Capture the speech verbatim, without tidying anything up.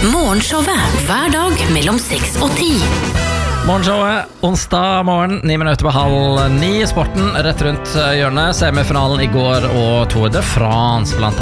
Morgenshowet hver dag mellom seks og ti. Morgenshowet, onsdag morgen, ni minutter på halv ni. Sporten rett rundt hjørnet. Semifinalen i går og Tour de France blant